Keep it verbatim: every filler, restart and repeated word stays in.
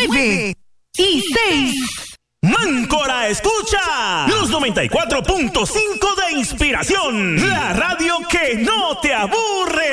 nueve y seis. Máncora escucha los noventa y cuatro punto cinco de Inspiración, la radio que no te aburre.